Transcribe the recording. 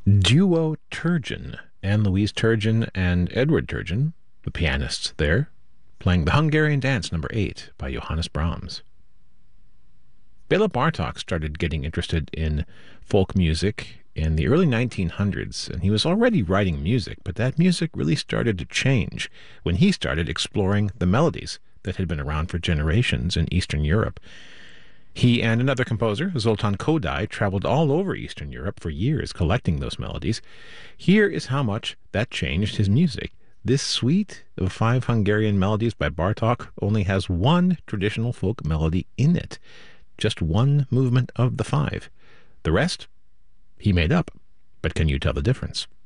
Duo Turgeon, Anne-Louise Turgeon and Edward Turgeon, the pianists there, playing the Hungarian Dance No. 8 by Johannes Brahms. Bela Bartok started getting interested in folk music in the early 1900s, and he was already writing music, but that music really started to change when he started exploring the melodies that had been around for generations in Eastern Europe. He and another composer, Zoltan Kodály, traveled all over Eastern Europe for years collecting those melodies. Here is how much that changed his music. This suite of 5 Hungarian melodies by Bartók only has one traditional folk melody in it, just one movement of the 5. The rest, he made up. But can you tell the difference?